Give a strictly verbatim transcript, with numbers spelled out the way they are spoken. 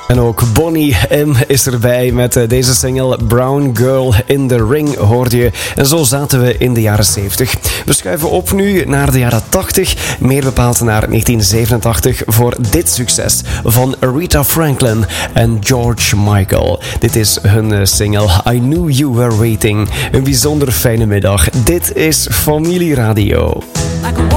En ook Bonnie M is erbij met deze single Brown Girl in the Ring, hoorde je. En zo zaten we in de jaren zeventig. We schuiven op nu naar de jaren tachtig, meer bepaald naar negentien zevenentachtig, voor dit succes van Aretha Franklin en George Michael. Dit is hun single I Knew You Were Waiting. Een bijzonder fijne middag. Dit is Familie Radio.